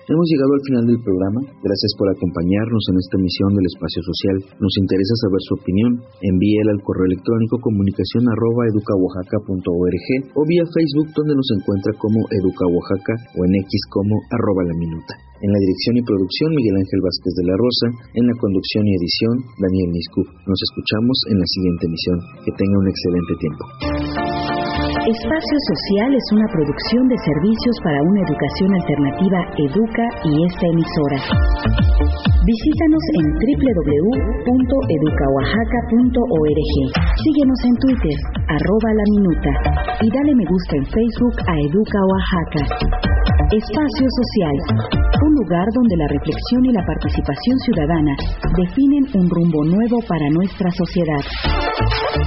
Hemos llegado al final del programa. Gracias por acompañarnos en esta emisión del Espacio Social. Nos interesa saber su opinión. Envíela al correo electrónico comunicación@educaoaxaca.org o vía Facebook, donde nos encuentra como Educa Oaxaca, o en X como @laminuta. En la dirección y producción, Miguel Ángel Vázquez de la Rosa. En la conducción y edición, Daniel Niscup. Nos escuchamos en la siguiente emisión. Que tenga un excelente tiempo. Espacio Social es una producción de Servicios para una Educación Alternativa Educa y esta emisora. Visítanos en www.educaoaxaca.org. Síguenos en Twitter, @laminuta, y dale me gusta en Facebook a Educa Oaxaca. Espacio Social, un lugar donde la reflexión y la participación ciudadana definen un rumbo nuevo para nuestra sociedad.